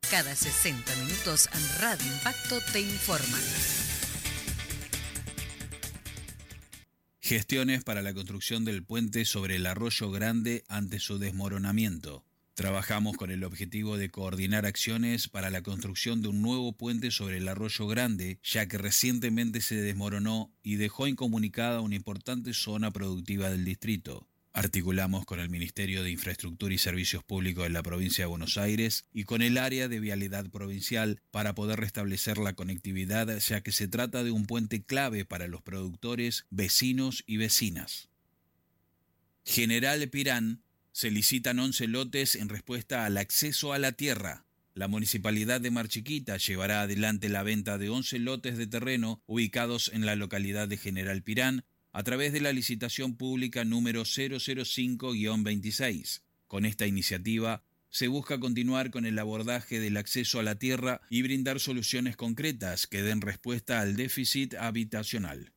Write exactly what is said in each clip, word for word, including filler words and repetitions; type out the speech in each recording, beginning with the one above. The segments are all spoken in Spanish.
Cada sesenta minutos Radio Impacto te informa. Gestiones para la construcción del puente sobre el Arroyo Grande ante su desmoronamiento. Trabajamos con el objetivo de coordinar acciones para la construcción de un nuevo puente sobre el Arroyo Grande, ya que recientemente se desmoronó y dejó incomunicada una importante zona productiva del distrito. Articulamos con el Ministerio de Infraestructura y Servicios Públicos de la provincia de Buenos Aires y con el área de vialidad provincial para poder restablecer la conectividad, ya que se trata de un puente clave para los productores, vecinos y vecinas. General Pirán, se licitan once lotes en respuesta al acceso a la tierra. La Municipalidad de Mar Chiquita llevará adelante la venta de once lotes de terreno ubicados en la localidad de General Pirán, a través de la licitación pública número cero cero cinco guión veintiséis. Con esta iniciativa se busca continuar con el abordaje del acceso a la tierra y brindar soluciones concretas que den respuesta al déficit habitacional.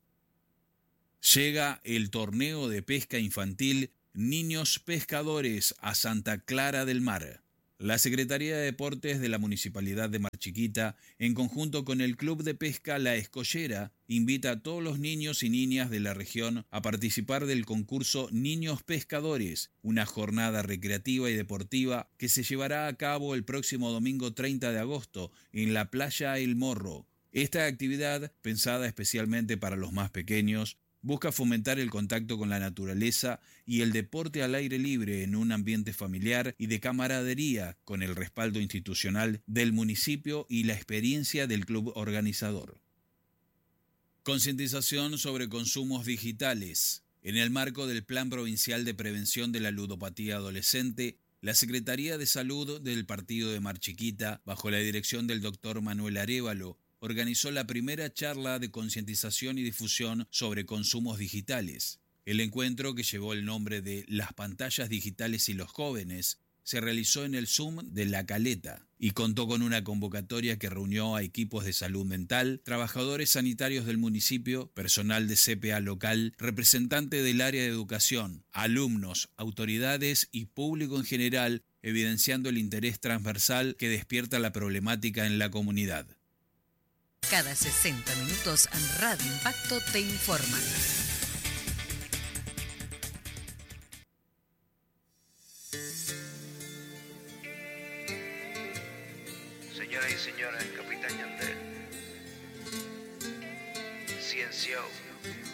Llega el torneo de pesca infantil Niños Pescadores a Santa Clara del Mar. La Secretaría de Deportes de la Municipalidad de Mar Chiquita, en conjunto con el Club de Pesca La Escollera, invita a todos los niños y niñas de la región a participar del concurso Niños Pescadores, una jornada recreativa y deportiva que se llevará a cabo el próximo domingo treinta de agosto en la playa El Morro. Esta actividad, pensada especialmente para los más pequeños, busca fomentar el contacto con la naturaleza y el deporte al aire libre en un ambiente familiar y de camaradería, con el respaldo institucional del municipio y la experiencia del club organizador. Concientización sobre consumos digitales. En el marco del Plan Provincial de Prevención de la Ludopatía Adolescente, la Secretaría de Salud del Partido de Mar Chiquita, bajo la dirección del doctor Manuel Arévalo, organizó la primera charla de concientización y difusión sobre consumos digitales. El encuentro, que llevó el nombre de Las pantallas digitales y los jóvenes, se realizó en el Zoom de La Caleta y contó con una convocatoria que reunió a equipos de salud mental, trabajadores sanitarios del municipio, personal de C P A local, representante del área de educación, alumnos, autoridades y público en general, evidenciando el interés transversal que despierta la problemática en la comunidad. Cada sesenta minutos Radio Impacto te informa. Señoras y señores, Capitán Yandel. Ciencio.